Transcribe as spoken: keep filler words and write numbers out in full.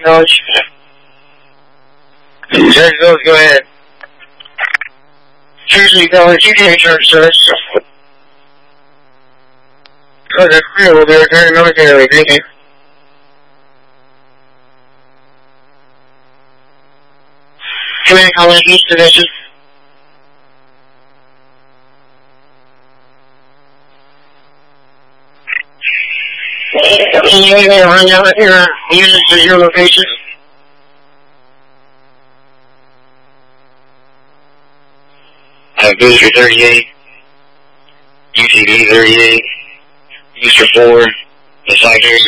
College. Judge Bills, go ahead. Tuesday College, you can't charge service. Oh, that's clear. We'll be returning momentarily. Thank you. Community College East Division. Can you give me a rundown of your units at your location? I have Booster thirty-eight, U T V thirty-eight, Booster four, the Cyclers